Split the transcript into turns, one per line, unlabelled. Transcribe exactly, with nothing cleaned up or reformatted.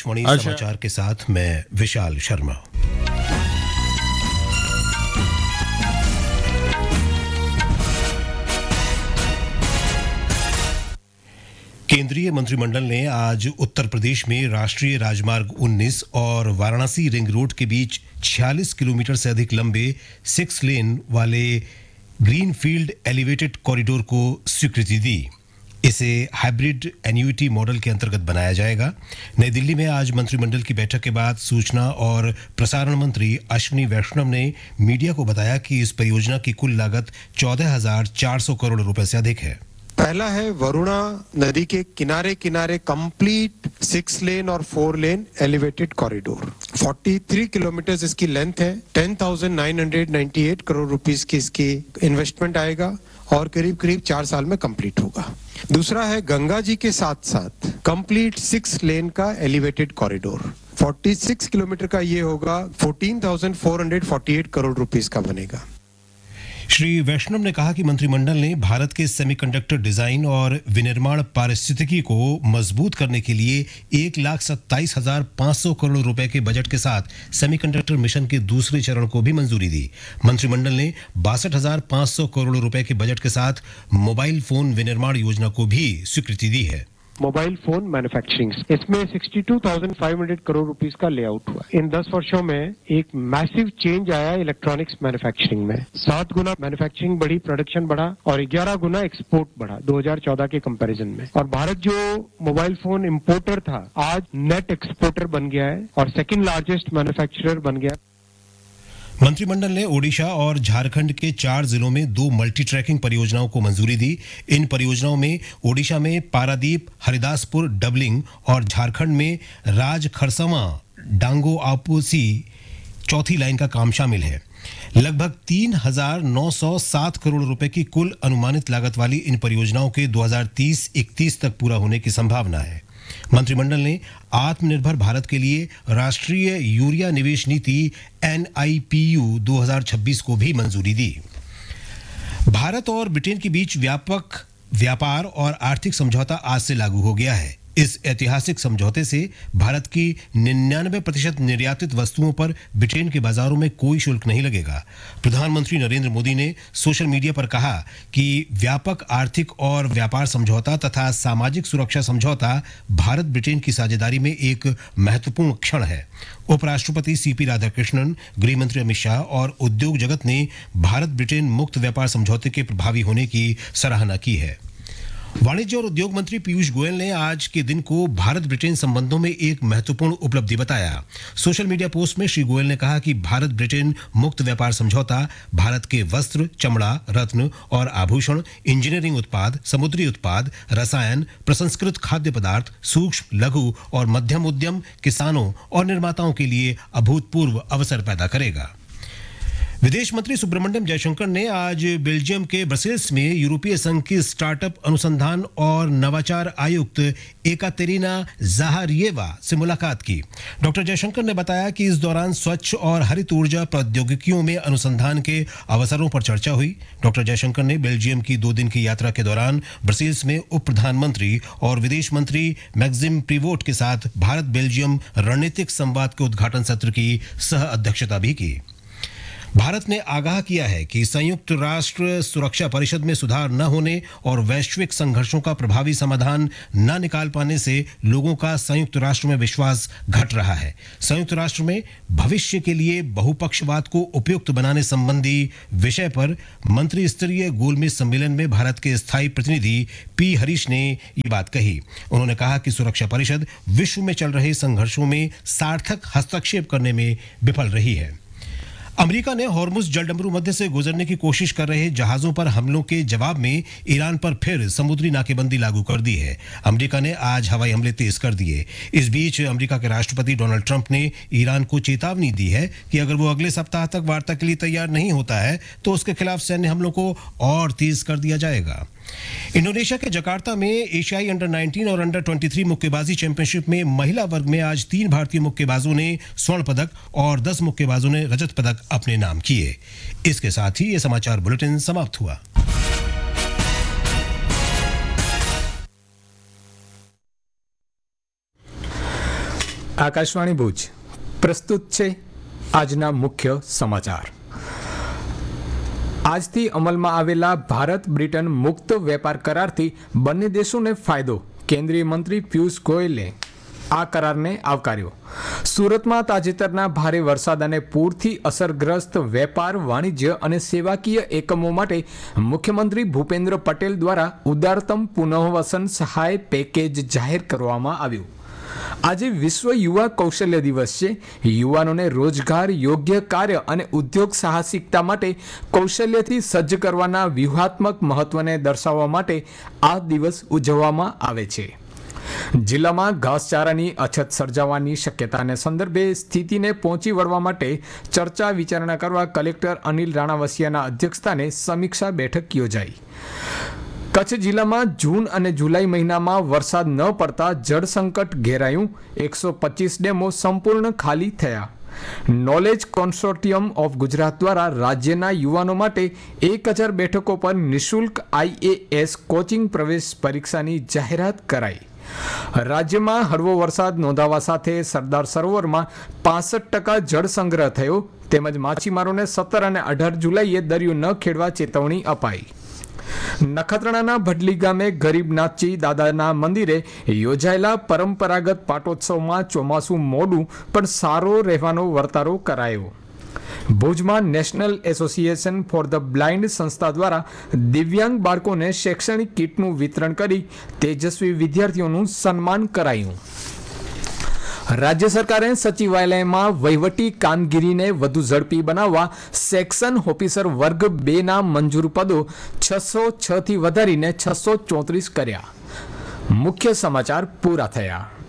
आकाशवाणी समाचार के साथ मैं विशाल शर्मा। केंद्रीय मंत्रिमंडल ने आज उत्तर प्रदेश में राष्ट्रीय राजमार्ग उन्नीस और वाराणसी रिंग रोड के बीच छियालीस किलोमीटर से अधिक लंबे सिक्स लेन वाले ग्रीनफील्ड एलिवेटेड कॉरिडोर को स्वीकृति दी। इसे हाइब्रिड एन्युटी मॉडल के अंतर्गत बनाया जाएगा। नई दिल्ली में आज मंत्रिमंडल की बैठक के बाद सूचना और प्रसारण मंत्री अश्विनी वैष्णव ने मीडिया को बताया कि इस परियोजना की कुल लागत चौदह हजार चार सौ करोड़ रुपए से अधिक है।
पहला है वरुणा नदी के किनारे किनारे कंप्लीट सिक्स लेन और फोर लेन एलिवेटेड कॉरिडोर तैंतालीस किलोमीटर इसकी लेंथ है। दस हज़ार नौ सौ अट्ठानवे करोड़ रुपीस की इसकी इन्वेस्टमेंट आएगा और करीब करीब चार साल में कंप्लीट होगा। दूसरा है गंगा जी के साथ साथ कंप्लीट सिक्स लेन का एलिवेटेड कॉरिडोर छियालीस किलोमीटर का ये होगा, चौदह हज़ार चार सौ अड़तालीस करोड़ रुपीस का बनेगा।
श्री वैष्णव ने कहा कि मंत्रिमंडल ने भारत के सेमीकंडक्टर डिजाइन और विनिर्माण पारिस्थितिकी को मजबूत करने के लिए एक लाख सत्ताईस हजार पांच सौ करोड़ रुपए के बजट के साथ सेमीकंडक्टर मिशन के दूसरे चरण को भी मंजूरी दी। मंत्रिमंडल ने बासठ हजार पांच सौ करोड़ रुपए के बजट के साथ मोबाइल फोन विनिर्माण योजना को भी स्वीकृति दी है।
मोबाइल फोन मैन्युफैक्चरिंग इसमें बासठ हज़ार पाँच सौ करोड़ रुपीस का लेआउट हुआ। इन दस वर्षों में एक मैसिव चेंज आया इलेक्ट्रॉनिक्स मैन्युफैक्चरिंग में। सात गुना मैन्युफैक्चरिंग बढ़ी, प्रोडक्शन बढ़ा और ग्यारह गुना एक्सपोर्ट बढ़ा दो हज़ार चौदह के कंपैरिजन में। और भारत जो मोबाइल फोन इंपोर्टर था आज नेट एक्सपोर्टर बन गया है और सेकेंड लार्जेस्ट मैन्युफैक्चरर बन गया।
मंत्रिमंडल ने ओडिशा और झारखंड के चार जिलों में दो मल्टी ट्रैकिंग परियोजनाओं को मंजूरी दी। इन परियोजनाओं में ओडिशा में पारादीप हरिदासपुर डबलिंग और झारखंड में राज खरसवां डांगो आपूसी चौथी लाइन का काम शामिल है। लगभग तीन हजार नौ सौ सात करोड़ रुपए की कुल अनुमानित लागत वाली इन परियोजनाओं के दो हज़ार तीस इकतीस तक पूरा होने की संभावना है। मंत्रिमंडल ने आत्मनिर्भर भारत के लिए राष्ट्रीय यूरिया निवेश नीति एन आई पी यू दो हज़ार छब्बीस को भी मंजूरी दी। भारत और ब्रिटेन के बीच व्यापक व्यापार और आर्थिक समझौता आज से लागू हो गया है। इस ऐतिहासिक समझौते से भारत की निन्यानवे प्रतिशत निर्यातित वस्तुओं पर ब्रिटेन के बाजारों में कोई शुल्क नहीं लगेगा। प्रधानमंत्री नरेंद्र मोदी ने सोशल मीडिया पर कहा कि व्यापक आर्थिक और व्यापार समझौता तथा सामाजिक सुरक्षा समझौता भारत ब्रिटेन की साझेदारी में एक महत्वपूर्ण क्षण है। उपराष्ट्रपति सीपी राधाकृष्णन, गृह मंत्री अमित शाह और उद्योग जगत ने भारत ब्रिटेन मुक्त व्यापार समझौते के प्रभावी होने की सराहना की है। वाणिज्य और उद्योग मंत्री पीयूष गोयल ने आज के दिन को भारत ब्रिटेन संबंधों में एक महत्वपूर्ण उपलब्धि बताया। सोशल मीडिया पोस्ट में श्री गोयल ने कहा कि भारत ब्रिटेन मुक्त व्यापार समझौता भारत के वस्त्र, चमड़ा, रत्न और आभूषण, इंजीनियरिंग उत्पाद, समुद्री उत्पाद, रसायन, प्रसंस्कृत खाद्य पदार्थ, सूक्ष्म, लघु और मध्यम उद्यम, किसानों और निर्माताओं के लिए अभूतपूर्व अवसर पैदा करेगा। विदेश मंत्री सुब्रमण्यम जयशंकर ने आज बेल्जियम के ब्रसेल्स में यूरोपीय संघ की स्टार्टअप अनुसंधान और नवाचार आयुक्त एकातेरिना ज़ाहारिएवा से मुलाकात की। डॉक्टर जयशंकर ने बताया कि इस दौरान स्वच्छ और हरित ऊर्जा प्रौद्योगिकियों में अनुसंधान के अवसरों पर चर्चा हुई। डॉक्टर जयशंकर ने बेल्जियम की दो दिन की यात्रा के दौरान ब्रसेल्स में उप प्रधानमंत्री और विदेश मंत्री मैक्सिम प्रीवोट के साथ भारत बेल्जियम रणनीतिक संवाद के उद्घाटन सत्र की सह अध्यक्षता भी की। भारत ने आगाह किया है कि संयुक्त राष्ट्र सुरक्षा परिषद में सुधार न होने और वैश्विक संघर्षों का प्रभावी समाधान न निकाल पाने से लोगों का संयुक्त राष्ट्र में विश्वास घट रहा है। संयुक्त राष्ट्र में भविष्य के लिए बहुपक्षवाद को उपयुक्त बनाने संबंधी विषय पर मंत्री स्तरीय गोलमेज सम्मेलन में भारत के स्थायी प्रतिनिधि पी हरीश ने ये बात कही। उन्होंने कहा कि सुरक्षा परिषद विश्व में चल रहे संघर्षों में सार्थक हस्तक्षेप करने में विफल रही है। अमेरिका ने हॉर्मुज जलडमरू मध्य से गुजरने की कोशिश कर रहे जहाजों पर हमलों के जवाब में ईरान पर फिर समुद्री नाकेबंदी लागू कर दी है। अमेरिका ने आज हवाई हमले तेज कर दिए। इस बीच अमेरिका के राष्ट्रपति डोनाल्ड ट्रंप ने ईरान को चेतावनी दी है कि अगर वो अगले सप्ताह तक वार्ता के लिए तैयार नहीं होता है तो उसके खिलाफ सैन्य हमलों को और तेज कर दिया जाएगा। इंडोनेशिया के जकार्ता में एशियाई अंडर उन्नीस और अंडर तेईस मुक्केबाजी चैंपियनशिप में महिला वर्ग में आज तीन भारतीय मुक्केबाजों ने स्वर्ण पदक और दस मुक्केबाजों ने रजत पदक अपने नाम किए। इसके साथ ही ये समाचार बुलेटिन समाप्त हुआ।
આકાશવાણી ભુજ પ્રસ્તુત છે આજના મુખ્ય સમાચાર. આજથી અમલમાં આવેલા ભારત બ્રિટન મુક્ત વેપાર કરારથી બંને દેશોને ફાયદો. કેન્દ્રીય મંત્રી પિયુષ ગોયલે આ કરારને આવકાર્યો. સુરતમાં તાજેતરના ભારે વરસાદ અને પૂરથી અસરગ્રસ્ત વેપાર, વાણિજ્ય અને સેવાકીય એકમો માટે મુખ્યમંત્રી ભૂપેન્દ્ર પટેલ દ્વારા ઉદારતમ પુનઃવસન સહાય પેકેજ જાહેર કરવામાં આવ્યું. આજે વિશ્વ યુવા કૌશલ્ય દિવસ છે. યુવાનોને રોજગાર, યોગ્ય કાર્ય અને ઉદ્યોગ સાહસિકતા માટે કૌશલ્યથી સજ્જ કરવાના વ્યૂહાત્મક મહત્વને દર્શાવવા માટે આ દિવસ ઉજવવામાં આવે છે. જિલ્લામાં ઘાસચારાની અછત સર્જાવાની શક્યતાને સંદર્ભે સ્થિતિને પહોંચી વળવા માટે ચર્ચા વિચારણા કરવા કલેક્ટર અનિલ રાણાવસિયાના અધ્યક્ષસ્થાને સમીક્ષા બેઠક યોજાઈ. કચ્છ જિલ્લામાં જૂન અને જુલાઈ મહિનામાં વરસાદ ન પડતા જળ સંકટ ઘેરાયું. એકસો પચીસ ડેમો સંપૂર્ણ ખાલી થયા. નોલેજ કોન્સોર્ટિયમ ઓફ ગુજરાત દ્વારા રાજ્યના યુવાનો માટે એક હજાર બેઠકો પર નિઃશુલ્ક આઈએએસ કોચિંગ પ્રવેશ પરીક્ષાની જાહેરાત કરાઈ. રાજ્યમાં હળવો વરસાદ નોંધાવા સાથે સરદાર સરોવરમાં પાસઠ ટકા જળ સંગ્રહ થયો. તેમજ માછીમારોને સત્તર અને અઢાર જુલાઈએ દરિયો ન ખેડવા ચેતવણી અપાઈ. નખત્રાણાના ભડલી ગામે ગરીબનાથજી દાદાના મંદિરે યોજાયેલા પરંપરાગત પાટોત્સવમાં ચોમાસું મોડું પણ સારો રહેવાનો વર્તારો કરાયો. ભુજમાં national association for the blind સંસ્થા દ્વારા દિવ્યાંગ બાળકોને શૈક્ષણિક કીટનું વિતરણ કરી તેજસ્વી વિદ્યાર્થીઓનું સન્માન કરાયું. રાજ્ય સરકારે સચિવાલયમાં વહીવટી કામગીરીને વધુ ઝડપી બનાવવા સેક્શન ઓફિસર વર્ગ બે ના મંજૂર પદો છસો છ થી વધારીને છસો ચોત્રીસ કર્યા. મુખ્ય સમાચાર પૂરા થયા.